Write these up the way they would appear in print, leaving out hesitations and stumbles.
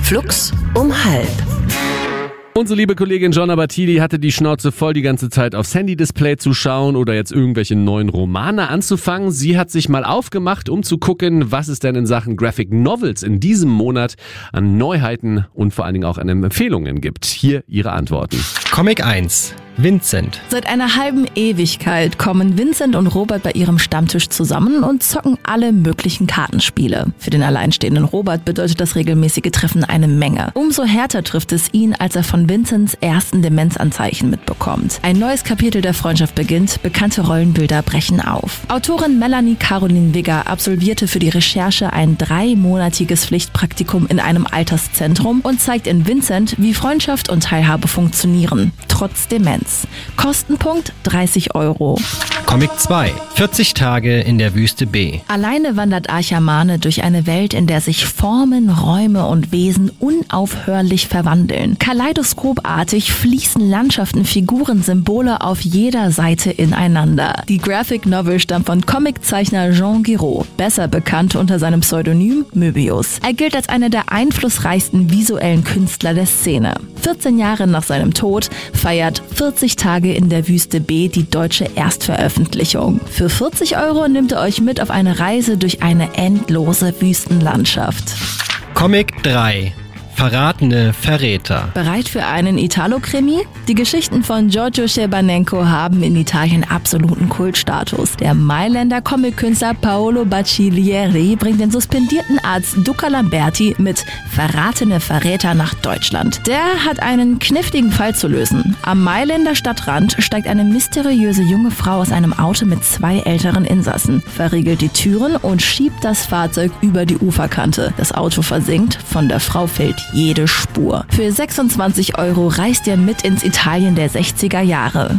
Flux um 12:30. Unsere liebe Kollegin Jonna Batili hatte die Schnauze voll, die ganze Zeit aufs Handy-Display zu schauen oder jetzt irgendwelche neuen Romane anzufangen. Sie hat sich mal aufgemacht, um zu gucken, was es denn in Sachen Graphic Novels in diesem Monat an Neuheiten und vor allen Dingen auch an Empfehlungen gibt. Hier ihre Antworten. Comic 1. Vincent. Seit einer halben Ewigkeit kommen Vincent und Robert bei ihrem Stammtisch zusammen und zocken alle möglichen Kartenspiele. Für den alleinstehenden Robert bedeutet das regelmäßige Treffen eine Menge. Umso härter trifft es ihn, als er von Vincents ersten Demenzanzeichen mitbekommt. Ein neues Kapitel der Freundschaft beginnt, bekannte Rollenbilder brechen auf. Autorin Melanie Caroline Wigger absolvierte für die Recherche ein 3-monatiges Pflichtpraktikum in einem Alterszentrum und zeigt in Vincent, wie Freundschaft und Teilhabe funktionieren, trotz Demenz. Kostenpunkt 30 €. Comic 2. 40 Tage in der Wüste B. Alleine wandert Archamane durch eine Welt, in der sich Formen, Räume und Wesen unaufhörlich verwandeln. Kaleidoskopartig fließen Landschaften, Figuren, Symbole auf jeder Seite ineinander. Die Graphic Novel stammt von Comiczeichner Jean Giraud, besser bekannt unter seinem Pseudonym Möbius. Er gilt als einer der einflussreichsten visuellen Künstler der Szene. 14 Jahre nach seinem Tod feiert 40 Tage in der Wüste B die deutsche Erstveröffentlichung. Für 40 € nimmt er euch mit auf eine Reise durch eine endlose Wüstenlandschaft. Comic 3. Verratene Verräter. Bereit für einen Italo-Krimi? Die Geschichten von Giorgio Schebanenko haben in Italien absoluten Kultstatus. Der Mailänder Comic-Künstler Paolo Bacciglieri bringt den suspendierten Arzt Duca Lamberti mit Verratene Verräter nach Deutschland. Der hat einen kniffligen Fall zu lösen. Am Mailänder Stadtrand steigt eine mysteriöse junge Frau aus einem Auto mit 2 älteren Insassen, verriegelt die Türen und schiebt das Fahrzeug über die Uferkante. Das Auto versinkt, von der Frau fällt jede Spur. Für 26 € reist ihr mit ins Italien der 60er Jahre.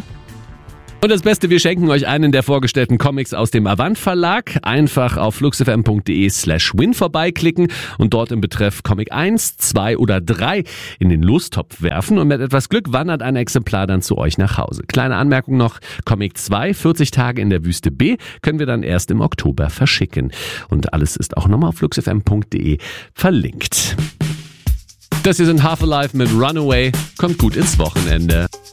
Und das Beste, wir schenken euch einen der vorgestellten Comics aus dem Avant Verlag. Einfach auf fluxfm.de/win vorbeiklicken und dort im Betreff Comic 1, 2 oder 3 in den Lostopf werfen und mit etwas Glück wandert ein Exemplar dann zu euch nach Hause. Kleine Anmerkung noch, Comic 2, 40 Tage in der Wüste B, können wir dann erst im Oktober verschicken. Und alles ist auch nochmal auf fluxfm.de verlinkt. Das hier sind Half Alive mit Runaway. Kommt gut ins Wochenende.